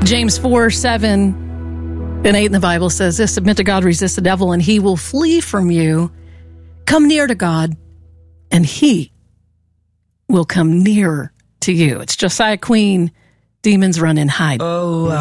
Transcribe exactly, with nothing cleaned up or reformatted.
James four, seven and eight in the Bible says this: submit to God, resist the devil, and he will flee from you. Come near to God, and he will come nearer to you. It's Josiah Queen, Demons Run and Hide. Oh,